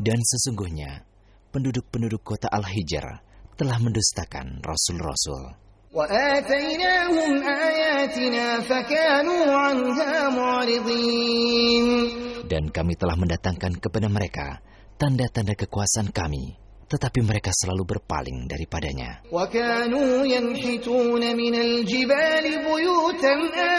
Dan sesungguhnya penduduk-penduduk kota Al-Hijr telah mendustakan rasul-rasul. وَآتَيْنَاهُمْ آيَاتِنَا فَكَانُوا عَنْهَا مُعْرِضِينَ. Dan kami telah mendatangkan kepada mereka tanda-tanda kekuasaan kami, tetapi mereka selalu berpaling daripadanya. وَكَانُوا يَنْحِتُونَ مِنَ الْجِبَالِ بُيُوتًا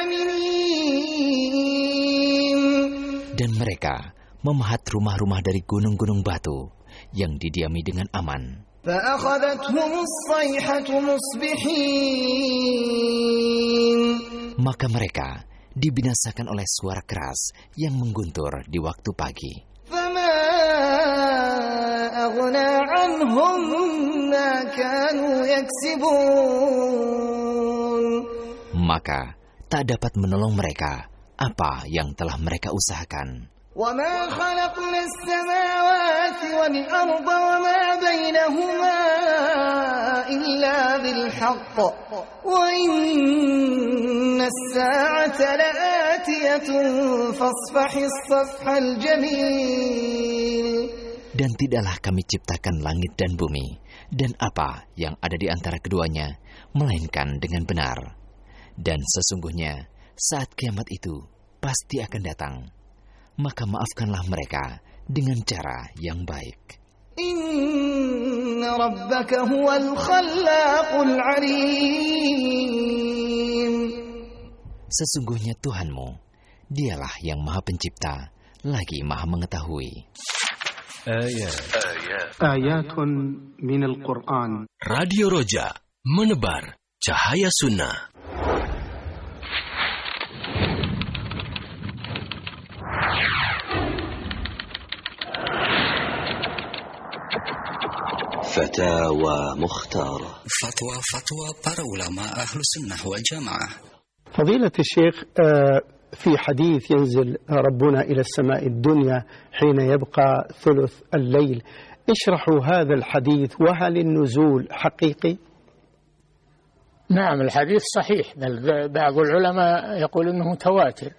آمِنِينَ. Dan mereka memahat rumah-rumah dari gunung-gunung batu yang didiami dengan aman. فَأَخَذَتْهُمُ الصَّيْحَةُ مُصْبِحِينَ. Maka mereka dibinasakan oleh suara keras yang mengguntur di waktu pagi. فَمَا أَغْنَى عَنْهُمْ مَا كَانُوا يَكْسِبُونَ. Maka tak dapat menolong mereka apa yang telah mereka usahakan. وَمَا خَلَقْنَا السَّمَاوَاتِ وَالْأَرْضَ وَمَا بَيْنَهُمَا إِلَّا بِالْحَقِّ وَإِنَّ السَّاعَةَ لَآتِيَةٌ فَاصْفَحِ الصَّفْحَ الْجَمِيلَ. Dan tidaklah kami ciptakan langit dan bumi dan apa yang ada di antara keduanya, melainkan dengan benar. Dan sesungguhnya saat kiamat itu pasti akan datang. Maka maafkanlah mereka dengan cara yang baik. Inna rabbaka huwal khallaqul alim. Sesungguhnya Tuhanmu, dialah yang maha pencipta, lagi maha mengetahui. Ayatun minal Qur'an. Radio Roja, menebar cahaya sunnah. فتاوى مختارة. فتوى para ulama ahlu sunnah wal jamaah. فضيلة الشيخ، في حديث ينزل ربنا إلى السماء الدنيا حين يبقى ثلث الليل، اشرحوا هذا الحديث، وهل النزول حقيقي؟ نعم، الحديث صحيح، بل بعض العلماء يقول أنه متواتر،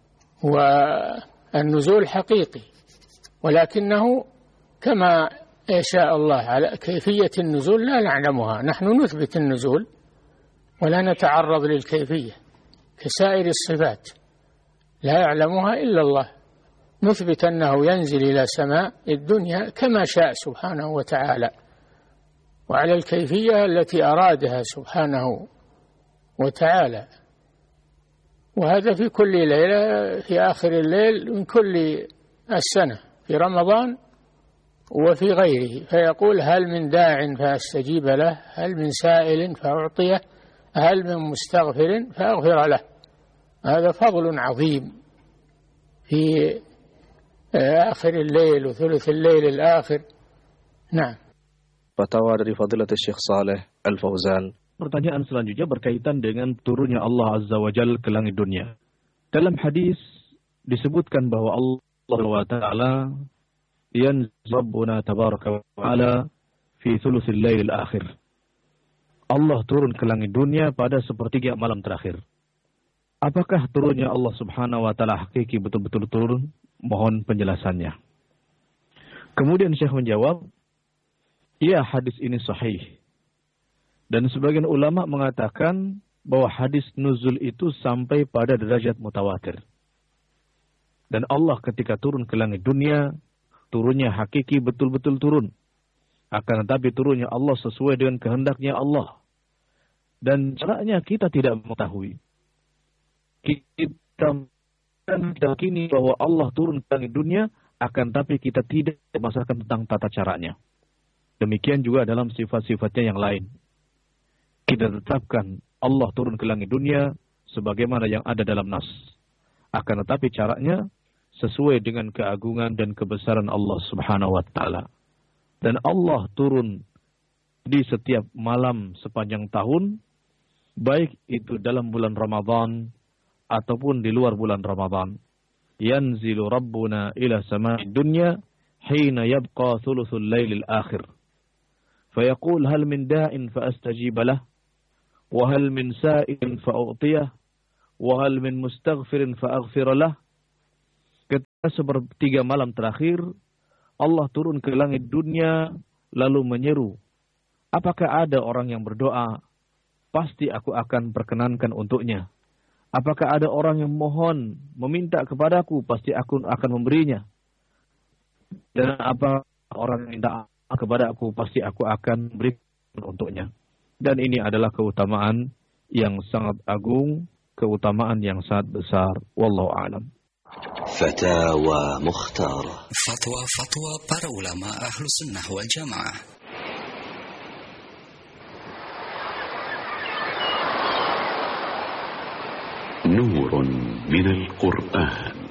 والنزول حقيقي، ولكنه كما يشاء الله. على كيفية النزول لا نعلمها، نحن نثبت النزول ولا نتعرض للكيفية كسائر الصفات، لا يعلمها إلا الله. نثبت أنه ينزل إلى سماء الدنيا كما شاء سبحانه وتعالى، وعلى الكيفية التي أرادها سبحانه وتعالى، وهذا في كل ليلة في آخر الليل من كل السنة، في رمضان وفي غيره. فيقول هل من داع فأستجيب له، هل من سائل فأعطيه، هل من مستغفر فأغفر له. هذا فضل عظيم في آخر الليل وثلث الليل الآخر. نعم. Fatwa dari Fadilatul Syekh Saleh Al-Fauzan. Pertanyaan selanjutnya berkaitan dengan turunnya Allah Azza wa Jalla ke langit dunia. Dalam hadis disebutkan bahwa Allah wa Ta'ala yanzil Rabbuna tabaraka wa ta'ala fi thuluthil lailil akhir. Allah turun ke langit dunia pada sepertiga malam terakhir. Apakah turunnya Allah Subhanahu wa Ta'ala hakiki betul-betul turun? Mohon penjelasannya. Kemudian Syekh menjawab, ya, hadis ini sahih. Dan sebagian ulama mengatakan bahwa hadis nuzul itu sampai pada derajat mutawatir. Dan Allah ketika turun ke langit dunia, turunnya hakiki betul-betul turun. Akan tetapi turunnya Allah sesuai dengan kehendaknya Allah. Dan caranya kita tidak mengetahui. Kita meyakini bahwa Allah turun ke langit dunia, akan tetapi kita tidak memasakan tentang tata caranya. Demikian juga dalam sifat-sifatnya yang lain. Kita tetapkan Allah turun ke langit dunia sebagaimana yang ada dalam nas. Akan tetapi caranya sesuai dengan keagungan dan kebesaran Allah Subhanahu wa Ta'ala. Dan Allah turun di setiap malam sepanjang tahun, baik itu dalam bulan Ramadan ataupun di luar bulan Ramadan. Yanzilu Rabbuna ila sama'id dunya hina yabqa thuluthul lailil akhir. Fayaqul hal min da'in fa astajib lah, wa hal min sa'ilin fa u'tiyah, wa hal min mustaghfirin fa aghfir lah. Ketika sepertiga malam terakhir, Allah turun ke langit dunia lalu menyeru, apakah ada orang yang berdoa? Pasti aku akan perkenankan untuknya. Apakah ada orang yang mohon, meminta kepadaku? Pasti aku akan memberinya. Dan apa orang yang minta kepada aku? Pasti aku akan berikan untuknya. Dan ini adalah keutamaan yang sangat agung, keutamaan yang sangat besar. Wallahu a'lam. Fatawa Mukhtarah. Fatwa para ulama ahlu sunnah wal jamaah. نور من القرآن.